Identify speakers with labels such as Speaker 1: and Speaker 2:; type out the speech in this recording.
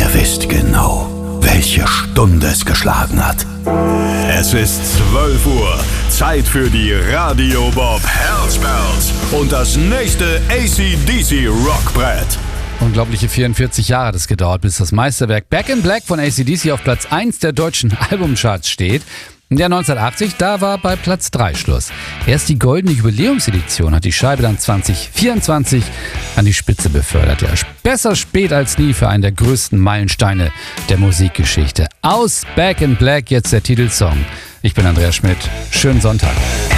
Speaker 1: Ihr wisst genau, welche Stunde es geschlagen hat. Es ist 12 Uhr. Zeit für die Radio Bob Herzbells und das nächste AC/DC Rockbrett.
Speaker 2: Unglaubliche 44 Jahre hat es gedauert, bis das Meisterwerk Back in Black von AC/DC auf Platz 1 der deutschen Albumcharts steht. Der 1980, da war bei Platz 3 Schluss. Erst die goldene Jubiläumsedition hat die Scheibe dann 2024 an die Spitze befördert. Ja, besser spät als nie für einen der größten Meilensteine der Musikgeschichte. Aus Back in Black jetzt der Titelsong. Ich bin Andreas Schmidt. Schönen Sonntag.